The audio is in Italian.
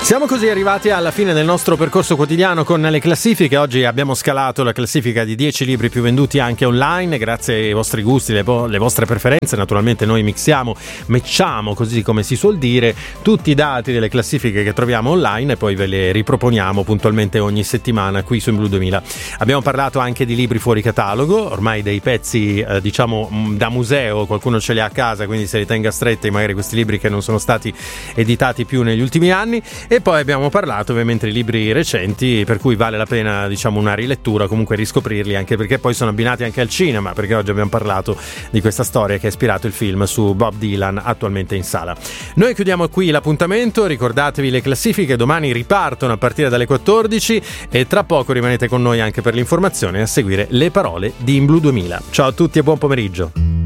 Siamo così arrivati alla fine del nostro percorso quotidiano con le classifiche. Oggi abbiamo scalato la classifica di 10 libri più venduti anche online, grazie ai vostri gusti, le vostre preferenze. Naturalmente noi matchiamo, così come si suol dire, tutti i dati delle classifiche che troviamo online e poi ve le riproponiamo puntualmente ogni settimana qui su In Blu 2000. Abbiamo parlato anche di libri fuori catalogo, ormai dei pezzi diciamo da museo, qualcuno ce li ha a casa, quindi se li tenga stretti magari questi libri che non sono stati editati più negli ultimi anni. E poi abbiamo parlato ovviamente di libri recenti, per cui vale la pena, diciamo, una rilettura, comunque riscoprirli, anche perché poi sono abbinati anche al cinema, perché oggi abbiamo parlato di questa storia che ha ispirato il film su Bob Dylan, attualmente in sala. Noi chiudiamo qui l'appuntamento, ricordatevi le classifiche, domani ripartono a partire dalle 14 e tra poco rimanete con noi anche per l'informazione e a seguire le parole di In Blu 2000. Ciao a tutti e buon pomeriggio.